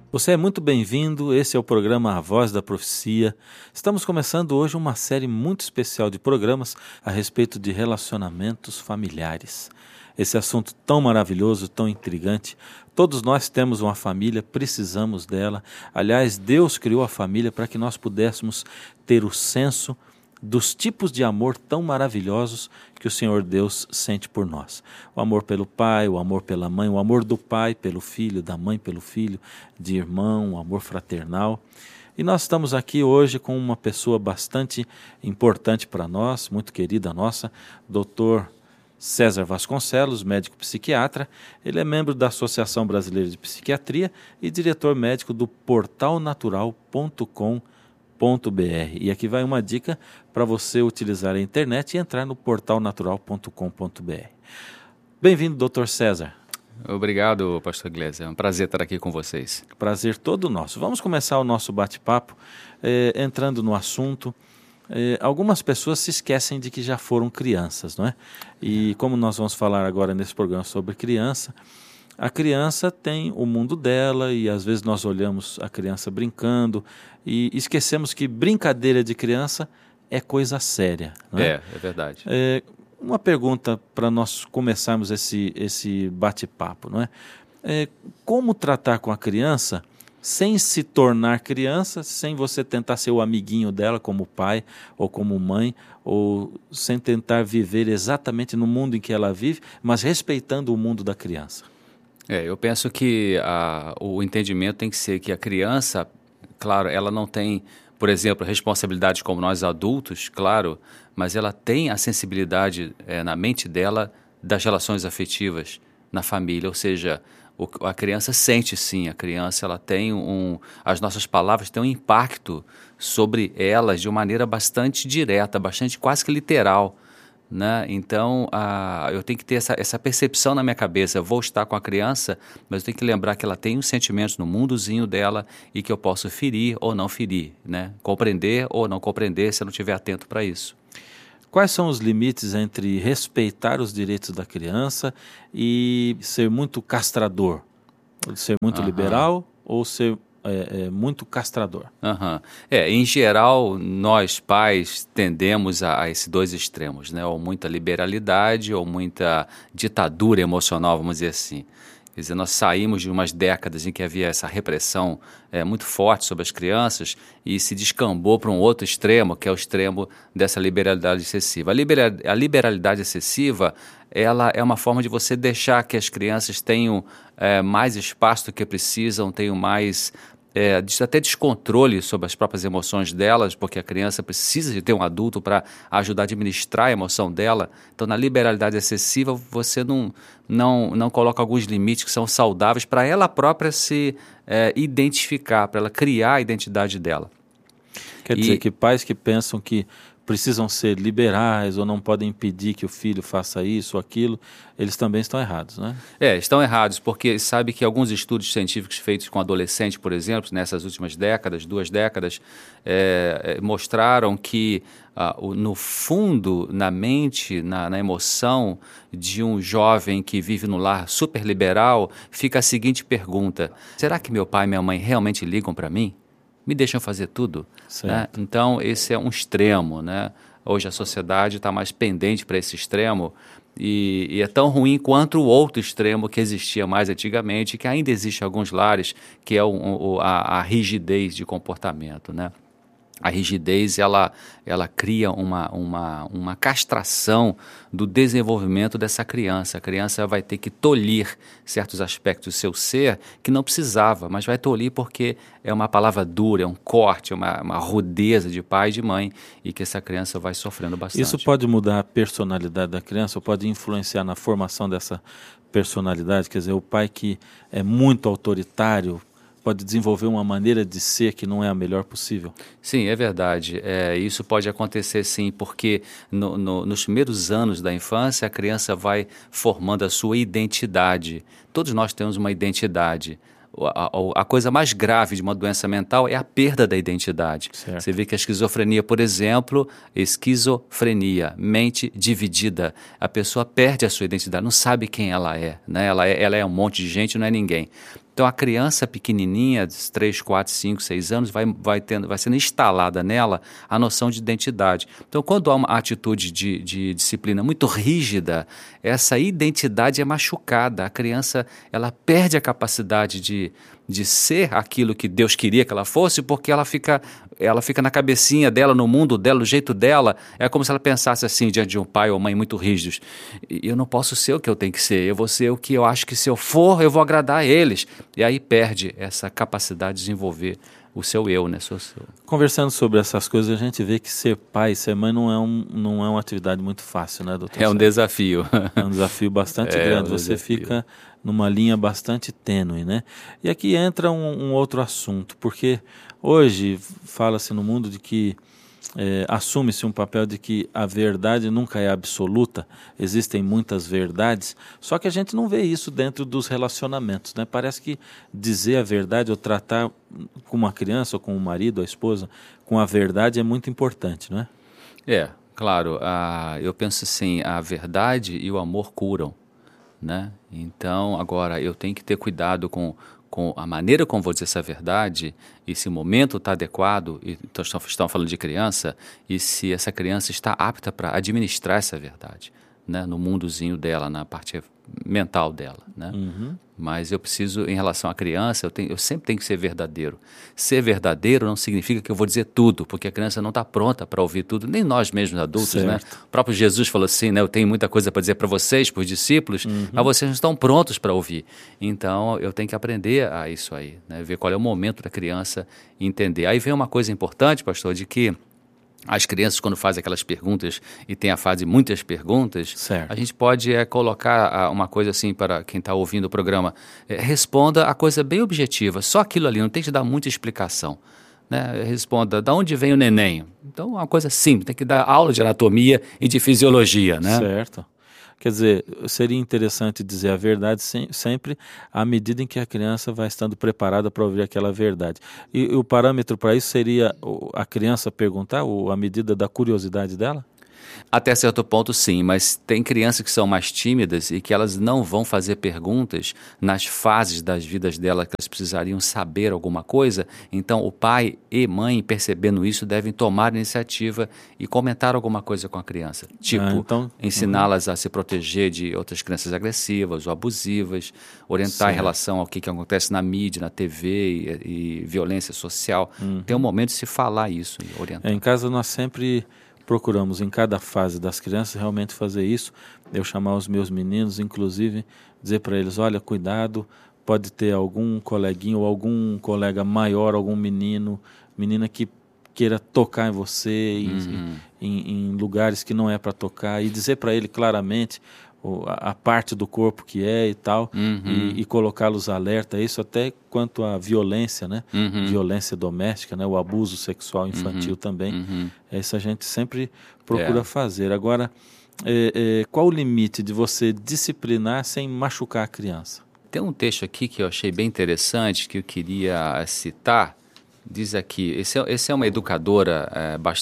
Você é muito bem-vindo, esse é o programa A Voz da Profecia. Estamos começando hoje uma série muito especial de programas a respeito de relacionamentos familiares. Esse assunto tão maravilhoso, tão intrigante. Todos nós temos uma família, precisamos dela. Aliás, Deus criou a família para que nós pudéssemos ter o senso dos tipos de amor tão maravilhosos que o Senhor Deus sente por nós. O amor pelo pai, o amor pela mãe, o amor do pai pelo filho, da mãe pelo filho, de irmão, o amor fraternal. E nós estamos aqui hoje com uma pessoa bastante importante para nós, muito querida nossa, Dr. César Vasconcelos, médico psiquiatra. Ele é membro da Associação Brasileira de Psiquiatria e diretor médico do portalnatural.com.br. E aqui vai uma dica para você utilizar a internet e entrar no portalnatural.com.br. Bem-vindo, Dr. César. Obrigado, pastor Gleiser. É um prazer estar aqui com vocês. Prazer todo nosso. Vamos começar o nosso bate-papo entrando no assunto. Algumas pessoas se esquecem de que já foram crianças, não é? E como nós vamos falar agora nesse programa sobre criança, a criança tem o mundo dela e às vezes nós olhamos a criança brincando e esquecemos que brincadeira de criança é coisa séria. Não é? É verdade. Uma pergunta para nós começarmos esse bate-papo, não é? Como tratar com a criança sem se tornar criança, sem você tentar ser o amiguinho dela como pai ou como mãe, ou sem tentar viver exatamente no mundo em que ela vive, mas respeitando o mundo da criança? Eu penso que o entendimento tem que ser que a criança, claro, ela não tem, por exemplo, responsabilidades como nós adultos, claro, mas ela tem a sensibilidade na mente dela das relações afetivas na família, ou seja, a criança sente sim, a criança ela tem as nossas palavras têm um impacto sobre elas de uma maneira bastante direta, bastante quase que literal. Né? Então, eu tenho que ter essa percepção na minha cabeça. Eu vou estar com a criança, mas eu tenho que lembrar que ela tem os sentimentos no mundozinho dela e que eu posso ferir ou não ferir, né? Compreender ou não compreender se eu não estiver atento para isso. Quais são os limites entre respeitar os direitos da criança e ser muito castrador? Ser muito liberal ou ser muito castrador? Em geral, nós pais tendemos a esses dois extremos, né? Ou muita liberalidade ou muita ditadura emocional, vamos dizer assim. Quer dizer, nós saímos de umas décadas em que havia essa repressão muito forte sobre as crianças e se descambou para um outro extremo, que é o extremo dessa liberalidade excessiva. A liberalidade excessiva, ela é uma forma de você deixar que as crianças tenham mais espaço do que precisam, tenham mais até descontrole sobre as próprias emoções delas, porque a criança precisa de ter um adulto para ajudar a administrar a emoção dela. Então, na liberalidade excessiva, você não coloca alguns limites que são saudáveis para ela própria se identificar, para ela criar a identidade dela. Quer dizer que pais que pensam que precisam ser liberais ou não podem impedir que o filho faça isso ou aquilo, eles também estão errados, né? Estão errados, porque sabe que alguns estudos científicos feitos com adolescentes, por exemplo, nessas últimas décadas, 2 décadas, mostraram que no fundo, na mente, na emoção de um jovem que vive no lar super liberal, fica a seguinte pergunta: será que meu pai e minha mãe realmente ligam para mim? Me deixam fazer tudo? Né? Então, esse é um extremo, né? Hoje a sociedade está mais pendente para esse extremo e é tão ruim quanto o outro extremo que existia mais antigamente, que ainda existe em alguns lares, que é a rigidez de comportamento, né? A rigidez, ela cria uma castração do desenvolvimento dessa criança. A criança vai ter que tolir certos aspectos do seu ser que não precisava, mas vai tolir porque é uma palavra dura, é um corte, é uma rudeza de pai e de mãe, e que essa criança vai sofrendo bastante. Isso pode mudar a personalidade da criança ou pode influenciar na formação dessa personalidade? Quer dizer, o pai que é muito autoritário pode desenvolver uma maneira de ser que não é a melhor possível? Sim, é verdade. Isso pode acontecer sim, porque nos primeiros anos da infância a criança vai formando a sua identidade. Todos nós temos uma identidade. A coisa mais grave de uma doença mental é a perda da identidade. Certo. Você vê que a esquizofrenia, por exemplo, mente dividida. A pessoa perde a sua identidade, não sabe quem ela é, né? Ela é um monte de gente, não é ninguém. Então a criança pequenininha, de 3, 4, 5, 6 anos, vai sendo instalada nela a noção de identidade. Então quando há uma atitude de disciplina muito rígida, essa identidade é machucada. A criança ela perde a capacidade de ser aquilo que Deus queria que ela fosse, porque ela fica na cabecinha dela, no mundo dela, do jeito dela. É como se ela pensasse assim, diante de um pai ou mãe muito rígidos: eu não posso ser o que eu tenho que ser, eu vou ser o que eu acho que se eu for, eu vou agradar a eles. E aí perde essa capacidade de desenvolver o seu eu, né? Conversando sobre essas coisas, a gente vê que ser pai, ser mãe não é uma atividade muito fácil, né, doutor? É um desafio. É um desafio bastante grande. Você fica numa linha bastante tênue, né? E aqui entra um outro assunto, porque hoje fala-se no mundo de que assume-se um papel de que a verdade nunca é absoluta, existem muitas verdades, só que a gente não vê isso dentro dos relacionamentos, né? Parece que dizer a verdade ou tratar com uma criança ou com o marido ou a esposa com a verdade é muito importante, não é? Claro, eu penso assim, a verdade e o amor curam, né? Então, agora, eu tenho que ter cuidado com a maneira como vou dizer essa verdade, e se o momento está adequado, então estamos falando de criança, e se essa criança está apta para administrar essa verdade, né, no mundozinho dela, na parte mental dela, né? Uhum. Mas eu preciso, em relação à criança, eu sempre tenho que ser verdadeiro. Ser verdadeiro não significa que eu vou dizer tudo, porque a criança não está pronta para ouvir tudo, nem nós mesmos adultos, certo, né? O próprio Jesus falou assim, né? Eu tenho muita coisa para dizer para vocês, para os discípulos, mas vocês não estão prontos para ouvir. Então, eu tenho que aprender a isso aí, né? Ver qual é o momento da criança entender. Aí vem uma coisa importante, pastor, de que as crianças, quando fazem aquelas perguntas e tem a fase de muitas perguntas, certo, a gente pode colocar uma coisa assim para quem está ouvindo o programa: responda a coisa bem objetiva, só aquilo ali, não tem que dar muita explicação, né? Responda: de onde vem o neném? Então, uma coisa simples, tem que dar aula de anatomia e de fisiologia, né? certo. Quer dizer, seria interessante dizer a verdade sempre à medida em que a criança vai estando preparada para ouvir aquela verdade. E o parâmetro para isso seria a criança perguntar, a medida da curiosidade dela? Até certo ponto, sim, mas tem crianças que são mais tímidas e que elas não vão fazer perguntas nas fases das vidas delas que elas precisariam saber alguma coisa. Então, o pai e mãe, percebendo isso, devem tomar a iniciativa e comentar alguma coisa com a criança. Tipo, ensiná-las a se proteger de outras crianças agressivas ou abusivas, orientar em relação ao que acontece na mídia, na TV e violência social. Tem um momento de se falar isso e orientar. Em casa nós sempre procuramos, em cada fase das crianças, realmente fazer isso. Eu chamar os meus meninos, inclusive, dizer para eles: olha, cuidado, pode ter algum coleguinho ou algum colega maior, algum menina que queira tocar em você, em lugares que não é para tocar, e dizer para ele claramente a parte do corpo que é e tal, e colocá-los alerta a isso, até quanto à violência, né? Violência doméstica, né? O abuso sexual infantil também. Isso a gente sempre procura fazer. Agora, qual o limite de você disciplinar sem machucar a criança? Tem um texto aqui que eu achei bem interessante, que eu queria citar. Diz aqui, esse é uma educadora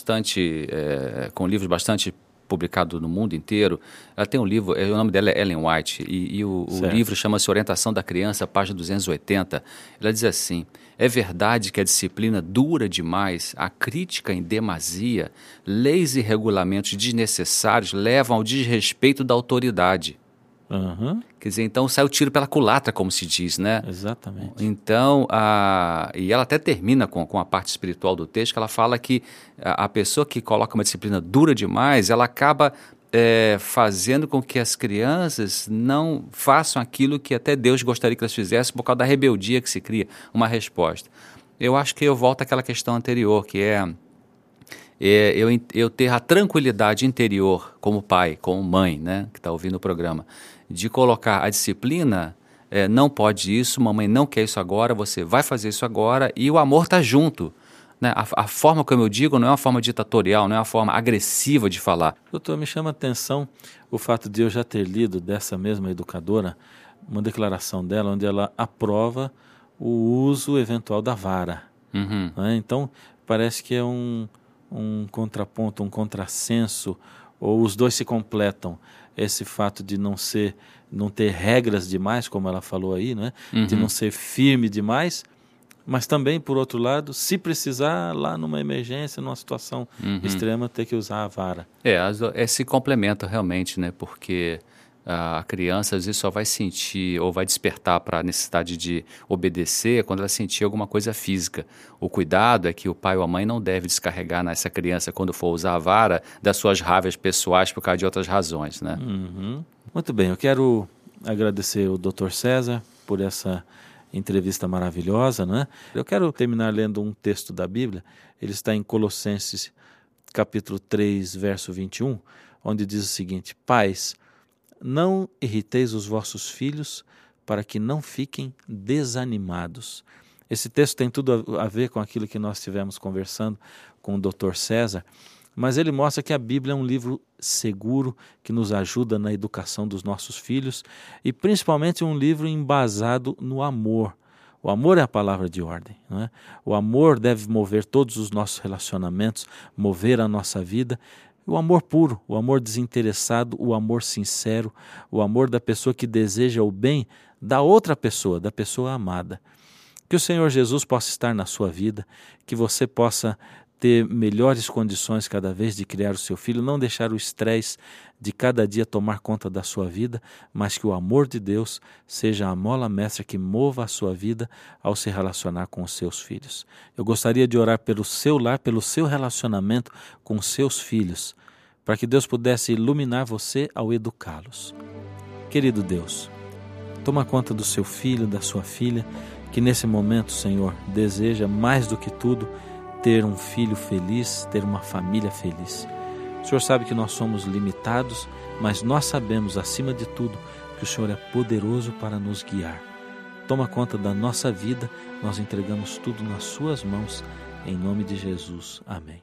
com livros bastante publicado no mundo inteiro. Ela tem um livro, o nome dela é Ellen White, e o livro chama-se Orientação da Criança, página 280. Ela diz assim: é verdade que a disciplina dura demais, a crítica em demasia, leis e regulamentos desnecessários levam ao desrespeito da autoridade. Quer dizer, então sai o tiro pela culatra, como se diz, né? Exatamente. Então, e ela até termina com a parte espiritual do texto, que ela fala que a pessoa que coloca uma disciplina dura demais, ela acaba fazendo com que as crianças não façam aquilo que até Deus gostaria que elas fizessem, por causa da rebeldia que se cria, uma resposta. Eu acho que eu volto àquela questão anterior, que eu ter a tranquilidade interior como pai, como mãe, né, que está ouvindo o programa, de colocar a disciplina, não pode isso, mamãe não quer isso agora, você vai fazer isso agora, e o amor está junto, né? A forma como eu digo não é uma forma ditatorial, não é uma forma agressiva de falar. Doutor, me chama a atenção o fato de eu já ter lido dessa mesma educadora uma declaração dela onde ela aprova o uso eventual da vara. Né? Então, parece que é um contraponto, um contrassenso, ou os dois se completam. esse fato de não ter regras demais, como ela falou aí, não é? De não ser firme demais, mas também, por outro lado, se precisar, lá numa emergência, numa situação extrema, ter que usar a vara. Se complementa realmente, né? Porque a criança às vezes só vai sentir ou vai despertar para a necessidade de obedecer quando ela sentir alguma coisa física. O cuidado é que o pai ou a mãe não deve descarregar nessa criança, quando for usar a vara, das suas raivas pessoais por causa de outras razões, né? Muito bem, eu quero agradecer o Dr. César por essa entrevista maravilhosa, né? Eu quero terminar lendo um texto da Bíblia. Ele está em Colossenses capítulo 3, verso 21, onde diz o seguinte: Pais, não irriteis os vossos filhos, para que não fiquem desanimados. Esse texto tem tudo a ver com aquilo que nós estivemos conversando com o Dr. César, mas ele mostra que a Bíblia é um livro seguro, que nos ajuda na educação dos nossos filhos e principalmente um livro embasado no amor. O amor é a palavra de ordem, não é? O amor deve mover todos os nossos relacionamentos, mover a nossa vida. O amor puro, o amor desinteressado, o amor sincero, o amor da pessoa que deseja o bem da outra pessoa, da pessoa amada. Que o Senhor Jesus possa estar na sua vida, que você possa ter melhores condições cada vez de criar o seu filho, não deixar o estresse de cada dia tomar conta da sua vida, mas que o amor de Deus seja a mola mestra que mova a sua vida ao se relacionar com os seus filhos. Eu gostaria de orar pelo seu lar, pelo seu relacionamento com os seus filhos, para que Deus pudesse iluminar você ao educá-los. Querido Deus, toma conta do seu filho, da sua filha, que nesse momento, Senhor, deseja mais do que tudo ter um filho feliz, ter uma família feliz. O Senhor sabe que nós somos limitados, mas nós sabemos, acima de tudo, que o Senhor é poderoso para nos guiar. Toma conta da nossa vida, nós entregamos tudo nas suas mãos, em nome de Jesus. Amém.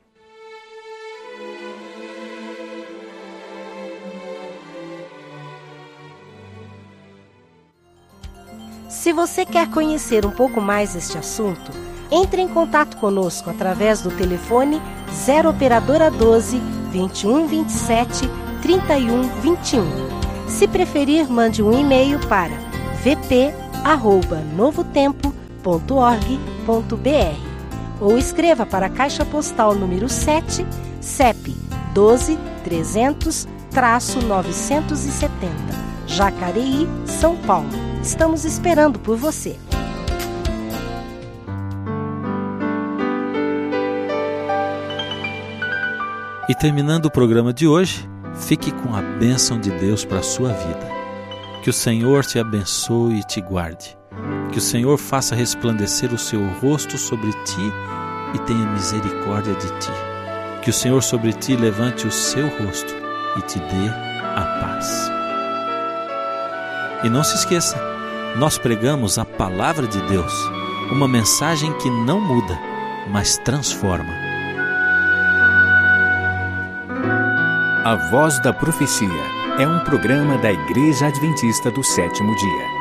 Se você quer conhecer um pouco mais este assunto, entre em contato conosco através do telefone 0 operadora 12 21 27 31 21. Se preferir, mande um e-mail para vp@novotempo.org.br ou escreva para a Caixa Postal número 7, CEP 12 300-970, Jacareí, São Paulo. Estamos esperando por você. E terminando o programa de hoje, fique com a bênção de Deus para a sua vida. Que o Senhor te abençoe e te guarde. Que o Senhor faça resplandecer o seu rosto sobre ti e tenha misericórdia de ti. Que o Senhor sobre ti levante o seu rosto e te dê a paz. E não se esqueça, nós pregamos a palavra de Deus, uma mensagem que não muda, mas transforma. A Voz da Profecia é um programa da Igreja Adventista do Sétimo Dia.